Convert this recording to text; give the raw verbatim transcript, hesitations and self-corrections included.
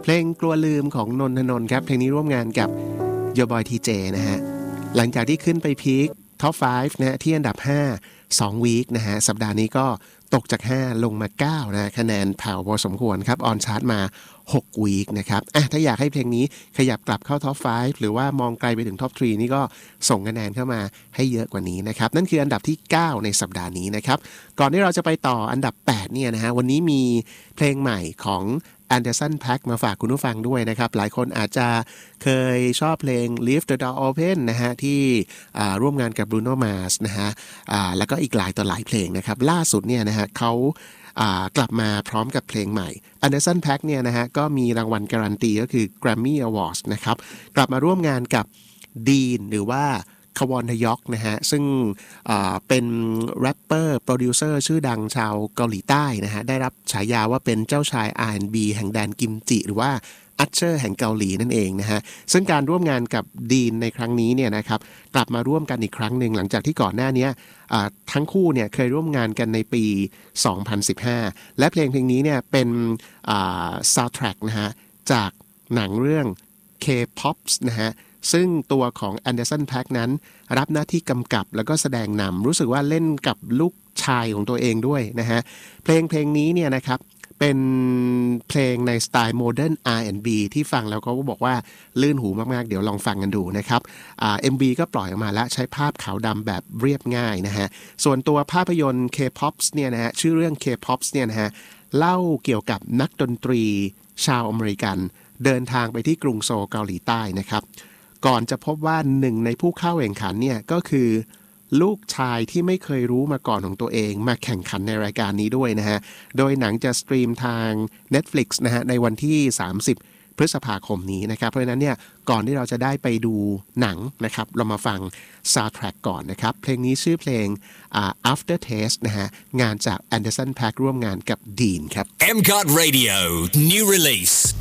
ลงกลัวลืมของนนทนนท์ครับเพลงนี้ร่วมงานกับ Your Boy ที เจ นะฮะหลังจากที่ขึ้นไปพีคท็อปห้านะที่อันดับห้า สองวีคนะฮะสัปดาห์นี้ก็ตกจากห้าลงมาเก้านะคะแนนแผ่วพอสมควรครับออนชาร์ตมาหกวีคนะครับอ่ะถ้าอยากให้เพลงนี้ขยับกลับเข้าท็อปห้าหรือว่ามองไกลไปถึงท็อปสามนี่ก็ส่งคะแนนเข้ามาให้เยอะกว่านี้นะครับนั่นคืออันดับที่เก้าในสัปดาห์นี้นะครับก่อนที่เราจะไปต่ออันดับแปดเนี่ยนะฮะวันนี้มีเพลงใหม่ของAnderson .Paak มาฝากคุณผู้ฟังด้วยนะครับหลายคนอาจจะเคยชอบเพลง Leave the Door Open นะฮะที่ร่วมงานกับ Bruno Mars นะฮะแล้วก็อีกหลายต่อหลายเพลงนะครับล่าสุดเนี่ยนะฮะเขากลับมาพร้อมกับเพลงใหม่ Anderson .Paak เนี่ยนะฮะก็มีรางวัลการันตีก็คือ Grammy Awards นะครับกลับมาร่วมงานกับ Dean หรือว่าคาวอนทยอกนะฮะซึ่งเป็นแรปเปอร์โปรดิวเซอร์ชื่อดังชาวเกาหลีใต้นะฮะได้รับฉายาว่าเป็นเจ้าชาย อาร์ แอนด์ บี แห่งแดนกิมจิหรือว่าอัชเชอร์แห่งเกาหลีนั่นเองนะฮะซึ่งการร่วมงานกับดีนในครั้งนี้เนี่ยนะครับกลับมาร่วมกันอีกครั้งหนึ่งหลังจากที่ก่อนหน้านี้ทั้งคู่เนี่ยเคยร่วมงานกันในปีสองพันสิบห้าและเพลงเพลงนี้เนี่ยเป็นซาวด์แทร็กนะฮะจากหนังเรื่อง K-pop นะฮะซึ่งตัวของ Anderson .Paak นั้นรับหน้าที่กำกับแล้วก็แสดงนำรู้สึกว่าเล่นกับลูกชายของตัวเองด้วยนะฮะเพลงเพลงนี้เนี่ยนะครับเป็นเพลงในสไตล์โมเดิร์น อาร์ แอนด์ บี ที่ฟังแล้วก็บอกว่าลื่นหูมากๆเดี๋ยวลองฟังกันดูนะครับอ่า เอ็ม วี ก็ปล่อยออกมาแล้วใช้ภาพขาวดำแบบเรียบง่ายนะฮะส่วนตัวภาพยนตร์ K-pop เนี่ยนะฮะชื่อเรื่อง K-pop เนี่ยนะฮะเล่าเกี่ยวกับนักดนตรีชาวอเมริกันเดินทางไปที่กรุงโซลเกาหลีใต้นะครับก่อนจะพบว่าหนึ่งในผู้เข้าแข่งขันเนี่ยก็คือลูกชายที่ไม่เคยรู้มาก่อนของตัวเองมาแข่งขันในรายการนี้ด้วยนะฮะโดยหนังจะสตรีมทาง Netflix นะฮะในวันที่สามสิบพฤษภาคมนี้นะครับเพราะฉะนั้นเนี่ยก่อนที่เราจะได้ไปดูหนังนะครับเรามาฟังซาวด์แทร็กก่อนนะครับเพลงนี้ชื่อเพลง uh, After Taste นะฮะงานจาก Anderson .Paak ร่วมงานกับ Dean ครับเอ็ม ซี โอ ที Radio New Release